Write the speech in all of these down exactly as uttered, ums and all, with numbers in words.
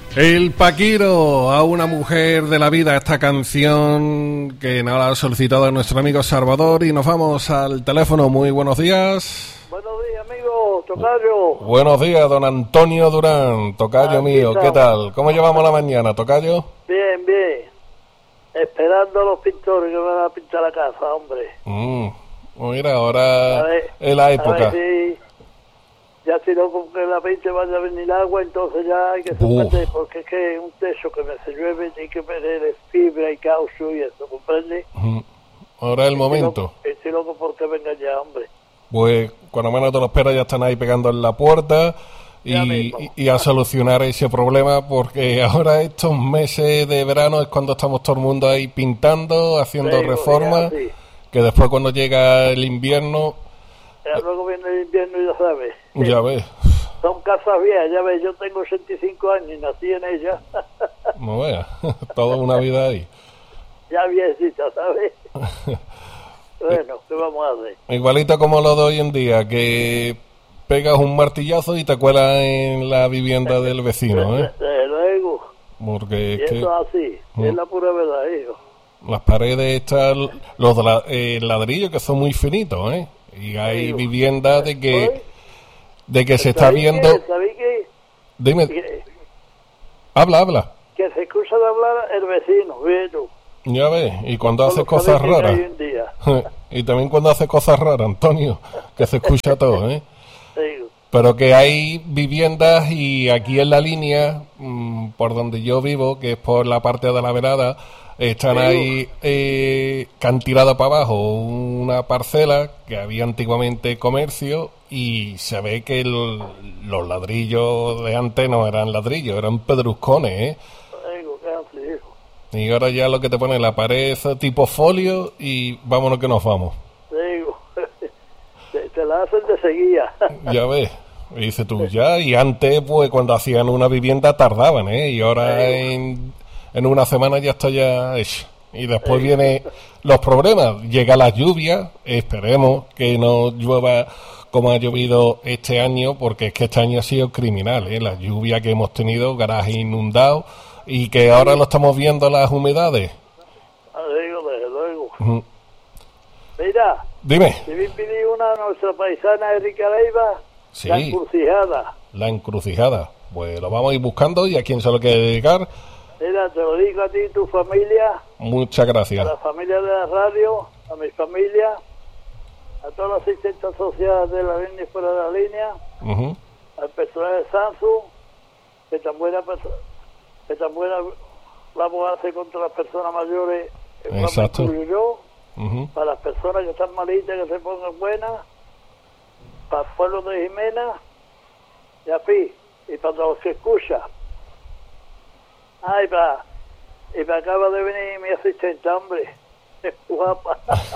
El Paquiro, a una mujer de la vida, esta canción que nos ha solicitado nuestro amigo Salvador, y nos vamos al teléfono. Muy buenos días. Buenos días, amigo Tocayo. Buenos días, don Antonio Durán, tocayo ah, mío, ¿qué tal? ¿Cómo llevamos la mañana, tocayo? Bien, bien. Esperando a los pintores que me van a pintar la casa, hombre. Mm, mira, ahora ver, es la época. A ver si, ya si no con que la pinte vaya a venir agua, entonces ya hay que suspender, porque es que es un techo que me se llueve, hay que perder fibra y caucho y eso, ¿comprende? Mm, ahora es el momento. Estoy loco, estoy loco porque venga ya, hombre. Pues cuando menos te lo esperas ya están ahí pegando en la puerta y, y, y a solucionar ese problema, porque ahora estos meses de verano es cuando estamos todo el mundo ahí pintando, haciendo sí, reformas, sí. Que después cuando llega el invierno... Ya luego viene el invierno y ya sabes. Ya ves. Son casas viejas, ya ves, yo tengo ochenta y cinco años y nací en ellas. No veas, toda una vida ahí. Ya viejita, ¿sabes? Bueno, ¿qué vamos a hacer? Igualito como lo de hoy en día, que pegas un martillazo y te cuelas en la vivienda del vecino, ¿eh? Desde luego. Porque es y eso que, es así, ¿Mm? Es la pura verdad, hijo. Las paredes están, los eh, ladrillos que son muy finitos, ¿eh? Y hay digo, viviendas de que, de que se está viendo... Que, ¿sabéis qué? Dime. Que, habla, habla. Que se escucha de hablar el vecino, ¿vieron? Ya ves, y cuando hace cosas raras. Y también cuando hace cosas raras, Antonio, que se escucha todo, ¿eh? Sí. Pero que hay viviendas, y aquí en la línea, mmm, por donde yo vivo, que es por la parte de la verada, están sí. ahí eh, que han tirado para abajo una parcela que había antiguamente comercio, y se ve que el, los ladrillos de antes no eran ladrillos, eran pedruscones, ¿eh? Y ahora ya lo que te pone la pared es tipo folio y vámonos que nos vamos. Digo, te, te la hacen de seguida. Ya ves, y dices tú, ya, y antes pues cuando hacían una vivienda tardaban, ¿eh? Y ahora en, en una semana ya está ya hecho. Y después vienen los problemas, llega la lluvia, esperemos que no llueva como ha llovido este año, porque es que este año ha sido criminal, ¿eh? La lluvia que hemos tenido, garajes inundados. Y que ahora lo estamos viendo las humedades. Ah, digo, desde luego. Uh-huh. Mira. Dime. Si me pide una a nuestra paisana Erika Leiva, sí, La Encrucijada. La Encrucijada. Pues lo vamos a ir buscando, y a quién se lo quiere dedicar. Mira, te lo digo a ti y tu familia. Muchas gracias. A la familia de la radio, a mi familia, a todas las asistentes asociadas de la línea y fuera de la línea, uh-huh. al personal de Samsung, que tan buena persona. Que tan buena vamos a hacer contra las personas mayores, exacto. Yo, uh-huh. para las personas que están malitas, que se pongan buenas, para el pueblo de Jimena, y así, y para los que escuchan. Ay, para, y me acaba de venir mi asistente, hombre, es guapa.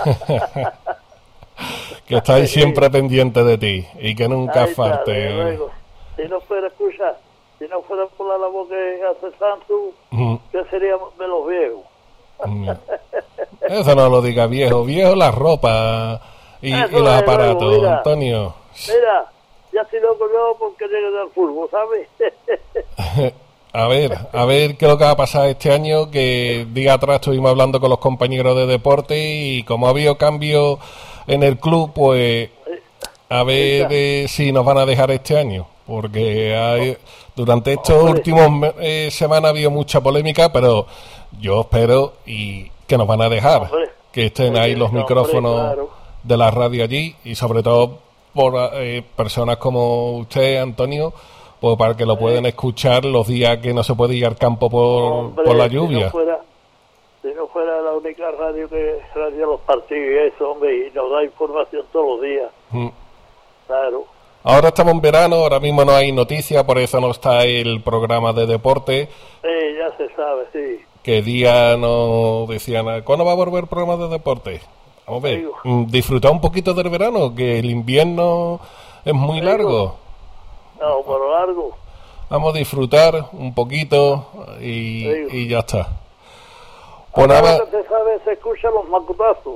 Que está ahí siempre pendiente de ti, y que nunca Ahí falte. Está, luego, si no fuera escuchar, si no fuera por la labor que hace Samsung, uh-huh. ¿qué sería de los viejos? Uh-huh. Eso no lo diga viejo, viejo la ropa y, y los aparatos, luego, mira, Antonio. Mira, ya estoy loco yo porque llegue del fútbol, ¿sabes? A ver, a ver qué es lo que va a pasar este año, que día atrás estuvimos hablando con los compañeros de deporte, y como ha habido cambio en el club, pues a ver eh, si nos van a dejar este año. Porque hay, durante estos Hombre. últimos eh, semanas ha habido mucha polémica, pero yo espero y que nos van a dejar, Hombre. que estén ahí los micrófonos Hombre, claro. de la radio allí, y sobre todo por eh, personas como usted, Antonio, pues para que lo puedan escuchar los días que no se puede ir al campo por, Hombre, por la lluvia. Si no, fuera, si no fuera la única radio que radio los partidos y eso, hombre, y nos da información todos los días. Mm. Claro. Ahora estamos en verano, ahora mismo no hay noticias, por eso no está el programa de deporte. Sí, ya se sabe, sí. Que día no decían, ¿cuándo va a volver el programa de deporte? Vamos a ver, Digo. disfrutar un poquito del verano, que el invierno es muy Digo. largo. No, pero largo. Vamos a disfrutar un poquito y, y ya está. Pues Ahora nada. Se sabe, se escuchan los macutazos.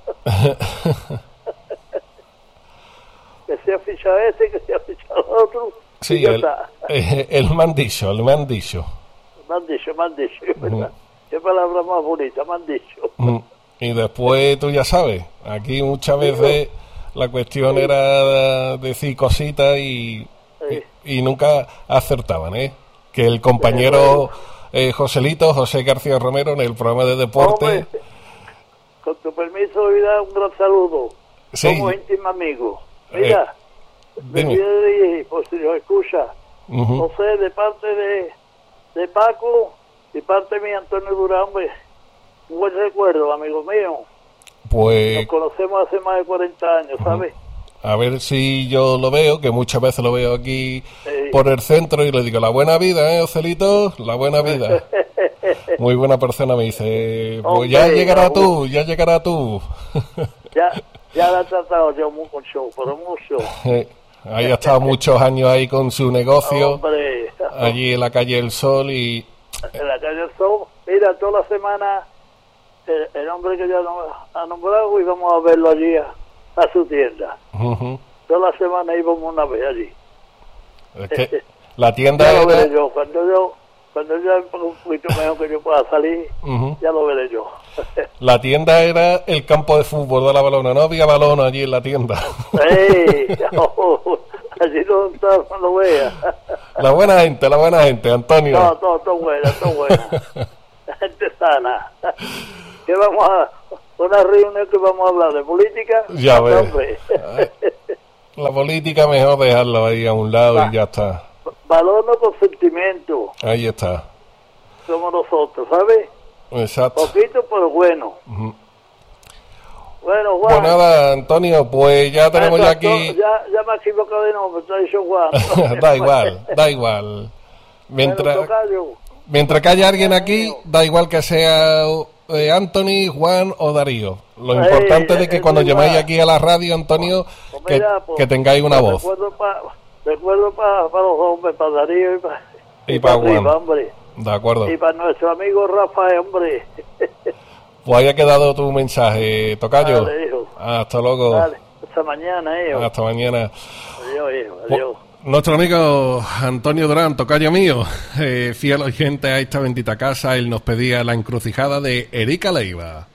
Que se ha fichado este, que se ha fichado otro. Sí, el, el, el me han dicho, el me han dicho. me han dicho, me han dicho, ¿verdad? Mm. Qué palabra más bonita, me han dicho. Mm. Y después, tú ya sabes, aquí muchas veces la cuestión era decir cositas y, Sí. y, y nunca acertaban, ¿eh? Que el compañero eh, Joselito, José García Romero, en el programa de deporte... Hombre, con tu permiso voy a dar un gran saludo. Sí. Somos íntimos amigos. Mira, me dime. quiero dirigir, por si lo escucha, Ujú. José, de parte de, de Paco y parte mía, Antonio Durán, hombre, un buen recuerdo, amigo mío. Nos Pues conocemos hace más de cuarenta años, ¿sabes? a ver si yo lo veo, que muchas veces lo veo aquí Sí. por el centro y le digo, la buena vida, ¿eh, Joselito? La buena vida. Muy buena persona, me dice, pues Hombre, ya llegará Raúl. tú, ya llegará tú. Ya, ya la he tratado yo mucho, pero mucho. Ahí ha estado muchos años ahí con su negocio, Hombre, allí en la calle El Sol y... en la calle Sol, mira, toda la semana el, el hombre que ya no- ha nombrado, íbamos a verlo allí a, a su tienda. Ujú. Toda la semana íbamos una vez allí. Es que la tienda Ya lo veré era... yo, cuando yo, cuando ya un poquito mejor que yo pueda salir, Ujú. ya lo veré yo. La tienda era el campo de fútbol de la Balona, no había balón allí en la tienda. ¡Ey! Oh, allí no está, no lo vea. La buena gente, la buena gente, Antonio. No, todo, todo buena, todo buena. Gente sana. ¿Qué vamos a...? Una reunión que vamos a hablar de política. Ya ves. Hombre. La política mejor dejarla ahí a un lado y ya está. Balón con sentimiento. Ahí está. Somos nosotros, ¿sabes? Exacto. Poquito, pero bueno. Ujú. Bueno, Juan. Pues nada, Antonio, pues ya tenemos ya Exacto, aquí... Ya, ya me he equivocado de nombre, te ha dicho Juan. Da igual, da igual. Mientras, Bueno, tocayo, mientras que haya alguien aquí, da igual que sea eh, Anthony, Juan o Darío. Lo Ey, importante es de que es cuando igual. llaméis aquí a la radio, Antonio, pues que, mira, pues, que tengáis una pues voz. Recuerdo para recuerdo pa, pa los hombres, para Darío y para Y pa' Juan. arriba, hombre. De acuerdo. Y para nuestro amigo Rafael, hombre. Pues haya quedado tu mensaje, Tocayo. Dale, hijo. Hasta luego. Dale, hasta mañana, hijo. Hasta mañana. Adiós, hijo, Pues, adiós. nuestro amigo Antonio Durán, tocayo mío, eh, fiel oyente a esta bendita casa, él nos pedía la encrucijada de Erika Leiva.